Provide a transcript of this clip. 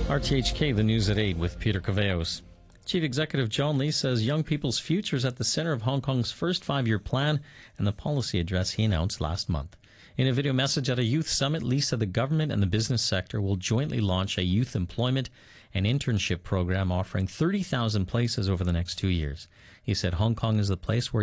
RTHK, the news at 8 with Peter Caveos. Chief Executive John Lee says young people's future is at the center of Hong Kong's first five-year plan and the policy address he announced last month. In a video message at a youth summit, Lee said the government and the business sector will jointly launch a youth employment and internship program offering 30,000 places over the next 2 years. He said Hong Kong is the place where